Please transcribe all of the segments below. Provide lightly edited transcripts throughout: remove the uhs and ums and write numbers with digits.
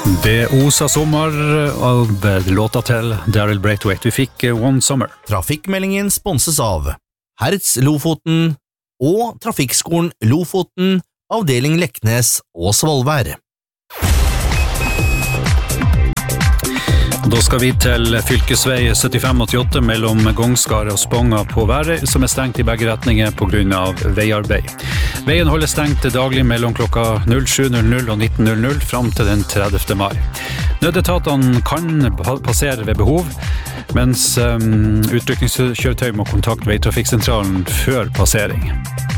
Det osa sommer av låta til Daryl Braithwaite. Vi fikk One Summer. Trafikkmeldingen sponses av Hertz Lofoten og Trafikkskolen Lofoten, avdeling Leknes og Svolvær. Da skal vi til fylkesvei 7588 mellom Gongskar og Sponga på Værøy, som stengt i begge retninger på grunn av veiarbeid. Veien holder stengt daglig mellom klokka 07.00 og 19.00 frem til den 30. mai. Nødetatene kan passere ved behov, mens utrykningskjøretøy må kontakte veitrafikksentralen før passering.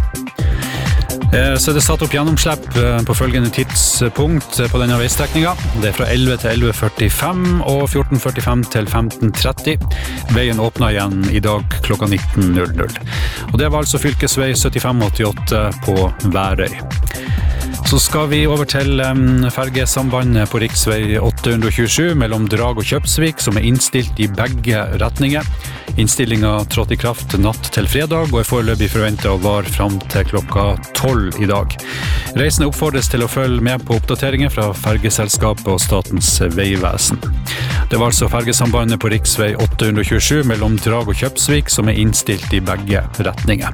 Så det satt opp gjennomslipp på følgende tidspunkt på denne veistrekningen. Det fra 11 til 11.45 og 14.45 til 15.30. Veien åpner igjen i dag klokka 19.00. Og det var altså fylkesvei 7588 på Værøy. Så skal vi over til fergesambandet på riksvei 827 mellom Drag og Kjøpsvik, som innstilt i begge retninger. Innstillingen trådte i kraft natt til fredag og foreløpig forventet å vare frem til klokka 12 i dag. Reisende oppfordres til å følge med på oppdateringer fra fergeselskapet og Statens vegvesen. Det var altså fergesambandet på riksvei 827 mellom Drag og Kjøpsvik som innstilt i begge retninger.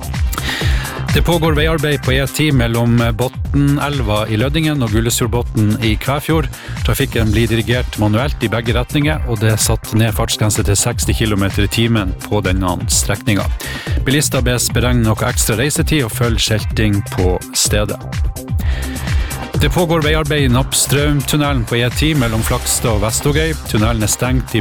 Det pågår veiarbeid på E10 mellom Botnelva i Lødingen og Gullesfjordbotn i Kvæfjord. Trafikken blir dirigert manuelt i begge retninger, og det er satt ned fartsgrense til 60 km i timen på denne strekningen. Bilister bes beregne noe ekstra reisetid og følge skilting på stedet. Det pågår veiarbeid i Nappstrømtunnelen på E10 mellom Flakstad og Vestågøy. Tunnelen er stengt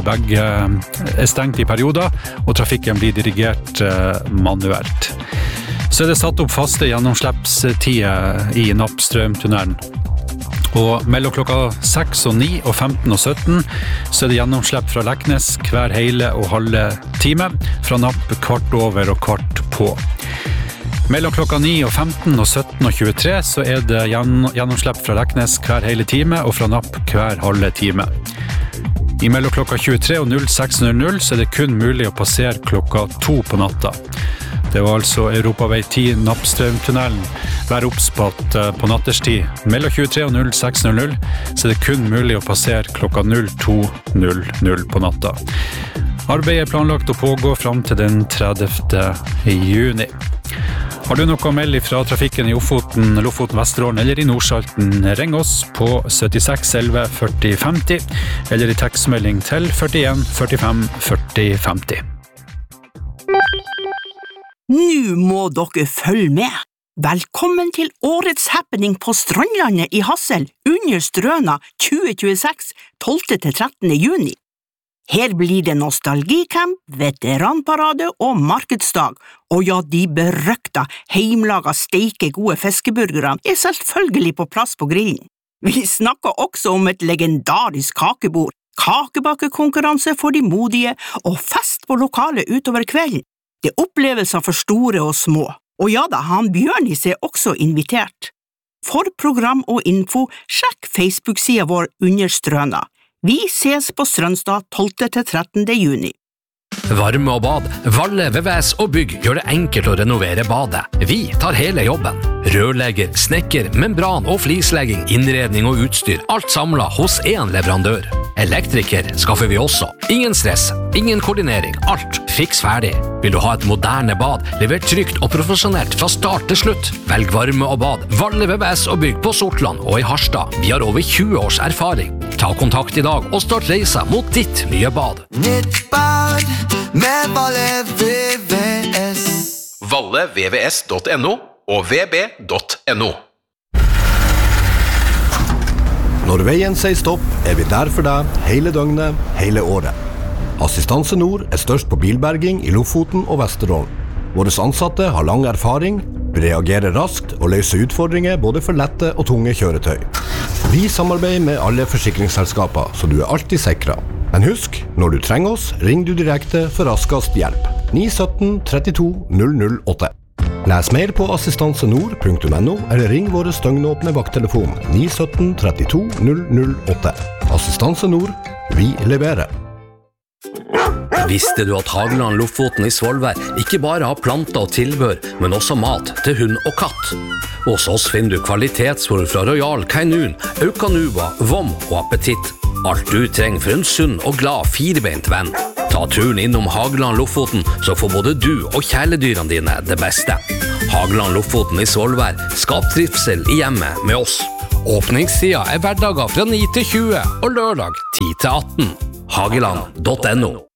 i perioder, og trafikken blir dirigert manuelt. Så er det satt opp faste gjennomslippstider i Nappstrømtunnelen. Og mellom klokka 6 og 9 og 15 og 17 så er det gjennomslipp fra Leknes hver hele og halve time, fra Napp kvart over og kvart på. Mellom klokka 9 og 15 og 17 og 23 så er det gjennomslipp fra Leknes hver hele time og fra Napp hver halve time. I mellom klokka 23 og 06.00 så er det kun mulig å passere klokka 2 på natta. Det var altså Europavei 10 Nappstrømtunnelen. Vær oppspatt på natterstid. Mellom 23 og 06.00 så er det kun mulig å passere klokka 02.00 på natta. Arbeidet er planlagt å pågå frem til den 30. juni. Har du noe å melde fra trafikken i Ofoten, Lofoten, Vesterålen eller i Nordsalten, ring oss på 76 11 40 50 eller i tekstmelding til 41 45 40 50. Nå må dere følge med. Velkommen til årets happening på Strandlandet i Hassel under Strøna 2026, 12. til 13. juni. Her blir det nostalgicamp, veteranparade og markedsdag, og ja, de berøkta, heimlaga, steike gode fiskeburgerne er selvfølgelig på plass på grillen. Vi snakker også om et legendarisk kakebord, kakebakekonkurranse for de modige og fest på lokalet utover kvelden. Det er opplevelser for store og små, og ja da, han Bjørnis er også invitert. For program og info, sjekk Facebook-siden vår under Strøna. Vi ses på Strømstad 12. til 13. juni. Varme og bad, Valle, VVS og bygg gjør det enkelt å renovere badet. Vi tar hele jobben. Rørlegger, snekker, membran og flislegging, innredning og utstyr, alt samlet hos en leverandør. Elektriker skaffer vi også. Ingen stress, ingen koordinering, alt fiks ferdig. Vil du ha et moderne bad, levert trygt og profesjonelt fra start til slutt? Velg varme og bad, Valle, VVS og bygg på Sortland og i Harstad. Vi har over 20 års erfaring. Ta kontakt i dag og start reisa mot ditt nye bad. Nytt bad med Valle VVS. vallevvs.no og vb.no. Når veien sier stopp, er vi der for deg hele døgnet, hele året. Assistanse Nord er størst på bilberging i Lofoten og Vesterålen. Våre ansatte har lang erfaring, reagerer raskt og løser utfordringer både for lette og tunge kjøretøy. Vi samarbeider med alle forsikringsselskaper, så du er alltid sikret. Men husk, når du trenger oss, ring du direkte for raskest hjelp. 917 32 008. Les mer på assistansenord.no eller ring våre støgnåpne vakttelefon 917 32 008. Assistanse Nord, vi leverer. Visste du at Hageland Lofoten i Svolvær ikke bare har planter og tilbør, men også mat til hund og katt? Hos oss finner du kvalitetsfôr fra Royal Canin, Aucanuba, Vom og Appetitt. Alt du trenger for en sunn og glad firebeint venn. Ta turen innom Hageland Lofoten, så får både du og kjæledyrene dine det beste. Hageland Lofoten i Svolvær, skap trivsel i hjemmet med oss. Åpningstida hverdager fra 9 til 20 og lørdag 10 til 18. Hageland.no